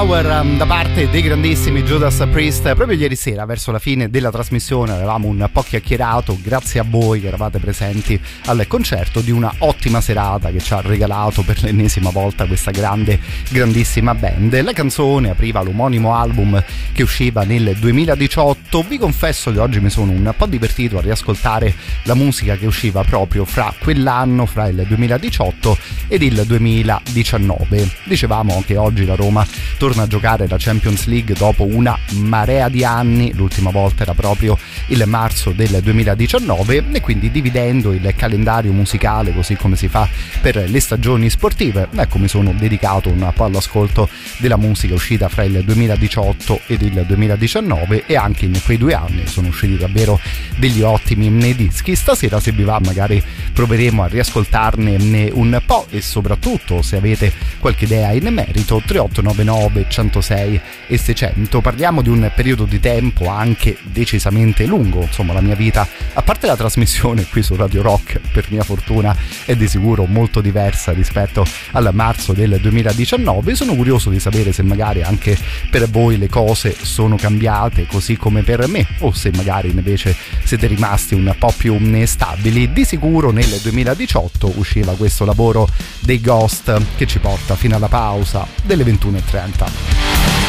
Da parte dei grandissimi Judas Priest. Proprio ieri sera, verso la fine della trasmissione, avevamo un po' chiacchierato, grazie a voi che eravate presenti al concerto, di una ottima serata che ci ha regalato per l'ennesima volta questa grandissima band. La canzone apriva l'omonimo album che usciva nel 2018. Vi confesso che oggi mi sono un po' divertito a riascoltare la musica che usciva proprio fra quell'anno, fra il 2018 ed il 2019. Dicevamo che oggi la Roma torna a giocare la Champions League dopo una marea di anni. L'ultima volta era proprio il marzo del 2019, e quindi, dividendo il calendario musicale così come si fa per le stagioni sportive, ecco, mi sono dedicato un po' all'ascolto della musica uscita fra il 2018 ed il 2019, e anche in quei 2 anni sono usciti davvero degli ottimi dischi. Stasera, se vi va, magari proveremo a riascoltarne un po', e soprattutto, se avete qualche idea in merito, 3899 106 e 600. Parliamo di un periodo di tempo anche decisamente lungo. Insomma, la mia vita, a parte la trasmissione qui su Radio Rock, per mia fortuna è di sicuro molto diversa rispetto al marzo del 2019. Sono curioso di sapere se magari anche per voi le cose sono cambiate così come per me, o se magari invece siete rimasti un po' più stabili. Di sicuro nel 2018 usciva questo lavoro dei Ghost, che ci porta fino alla pausa delle 21:30.